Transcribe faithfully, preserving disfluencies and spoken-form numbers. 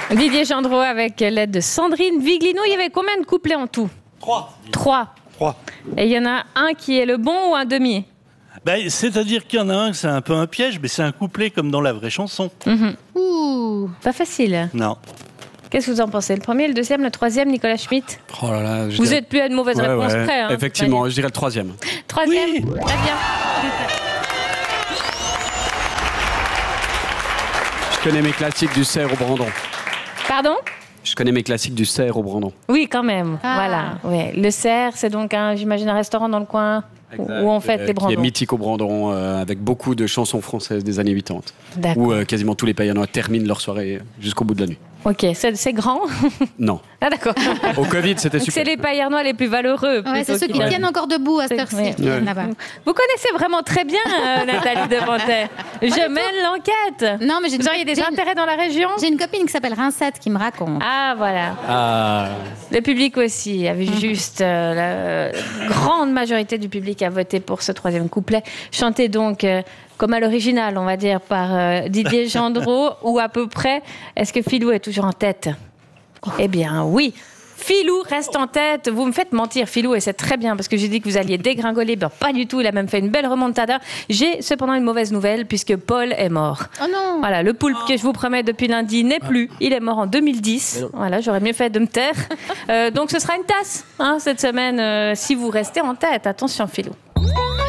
Didier Gendreau avec l'aide de Sandrine Viglino. Il y avait combien de couplets en tout? Trois. Trois. Trois. Et il y en a un qui est le bon ou un demi? Ben, c'est-à-dire qu'il y en a un, c'est un peu un piège, mais c'est un couplet comme dans la vraie chanson. Mmh. Ouh, pas facile. Non. Qu'est-ce que vous en pensez? Le premier, le deuxième, le troisième, Nicolas Schmitt? Oh là là, je Vous dirais... êtes plus à une mauvaise ouais, réponse ouais. près. Hein, effectivement, je dirais le troisième. Troisième, oui. Très bien. Je connais mes classiques du cerf au Brandon. Pardon? Je connais mes classiques du cerf au Brandon. Oui, quand même. Ah. Voilà. Ouais. Le Cerf, c'est donc, un, j'imagine, un restaurant dans le coin exact. Où on fait euh, les Brandons. Qui est mythique au Brandon, euh, avec beaucoup de chansons françaises des années quatre-vingt-dix. D'accord. Où euh, quasiment tous les Payanois terminent leur soirée jusqu'au bout de la nuit. Ok, c'est, c'est grand? Non. Ah d'accord. Au Covid, c'était Donc super. c'est les Payernois les plus valeureux. Ouais, c'est ceux qui va... tiennent encore debout à cette heure-ci. Ouais. qui viennent là-bas. Vous connaissez vraiment très bien euh, Nathalie Devantais. Je mène l'enquête. Non, mais j'ai Vous auriez des j'ai intérêts dans la région? J'ai une copine qui s'appelle Rincette qui me raconte. Ah voilà. Ah. Le public aussi avait juste euh, la grande majorité du public a voté pour ce troisième couplet, chanté donc euh, comme à l'original, on va dire, par euh, Didier Gendreau, ou à peu près. Est-ce que Philou est toujours en tête? Eh bien oui. Philou reste en tête. Vous me faites mentir, Philou, et c'est très bien parce que j'ai dit que vous alliez dégringoler. Ben, pas du tout. Il a même fait une belle remontada. J'ai cependant une mauvaise nouvelle puisque Paul est mort. Oh non. Voilà, le poulpe que je vous promets depuis lundi n'est plus. Il est mort en deux mille dix. Voilà, j'aurais mieux fait de me taire. Euh, donc ce sera une tasse hein, cette semaine euh, si vous restez en tête. Attention, Philou.